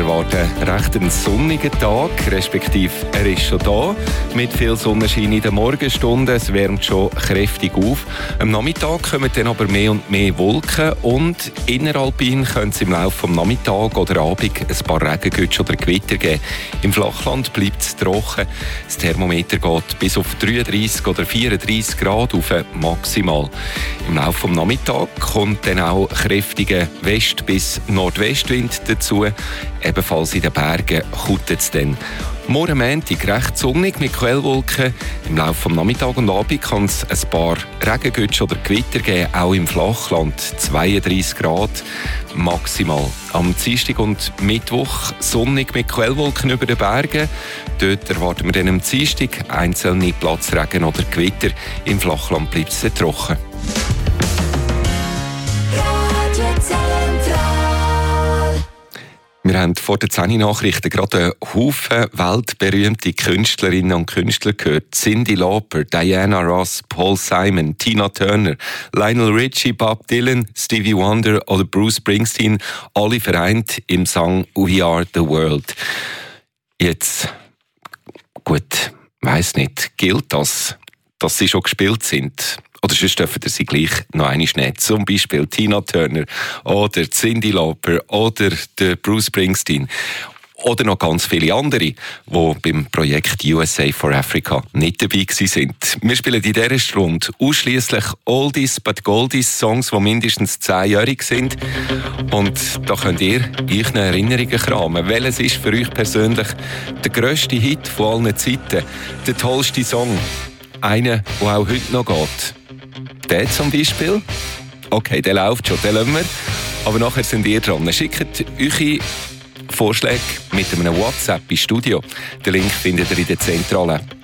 erwarten recht einen sonnigen Tag, respektive er ist schon da, mit viel Sonnenschein in den Morgenstunden. Es wärmt schon kräftig auf. Am Nachmittag kommen dann aber mehr und mehr Wolken und inneralpin könnte es im Laufe des Nachmittags oder Abend ein paar Regengütsch oder Gewitter geben. Im Flachland bleibt es trocken. Das Thermometer geht bis auf 33 oder 34 Grad auf maximal. Im Laufe des Nachmittags kommt dann auch kräftiger West- bis Nordwestwind dazu. Ebenfalls in den Bergen kutet es dann. Morgen Montag recht sonnig mit Quellwolken. Im Laufe des Nachmittags und Abend kann es ein paar Regengütsch oder Gewitter geben, auch im Flachland. 32 Grad maximal. Am Dienstag und Mittwoch sonnig mit Quellwolken über den Bergen. Dort erwarten wir dann am Dienstag einzelne Platzregen oder Gewitter. Im Flachland bleibt es trocken. Wir haben vor den 10 Nachrichten gerade einen Haufen weltberühmte Künstlerinnen und Künstler gehört. Cyndi Lauper, Diana Ross, Paul Simon, Tina Turner, Lionel Richie, Bob Dylan, Stevie Wonder oder Bruce Springsteen. Alle vereint im Song «We Are the World». Jetzt, gut, weiss nicht, gilt das, dass sie schon gespielt sind? Oder sonst dürfen sie gleich noch einmal nehmen. Zum Beispiel Tina Turner oder Cyndi Lauper oder der Bruce Springsteen. Oder noch ganz viele andere, die beim Projekt USA for Africa nicht dabei waren. Wir spielen in dieser Stunde ausschliesslich Oldies but Goldies Songs, die mindestens 10-jährig sind. Und da könnt ihr euch eine Erinnerungen kramen. Welches ist für euch persönlich der grösste Hit von allen Zeiten? Der tollste Song? Einer, der auch heute noch geht? Der zum Beispiel? Okay, der läuft schon, den lassen wir. Aber nachher sind ihr dran. Schickt eure Vorschläge mit einem WhatsApp ins Studio. Den Link findet ihr in der Zentrale.